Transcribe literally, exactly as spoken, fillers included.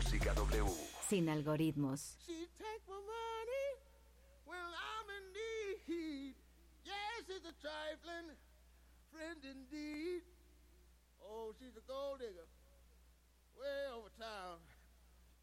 Música W. Sin algoritmos. She take my money when I'm in need. Yes, she's a trifling friend indeed. Oh, she's a gold digger way over town.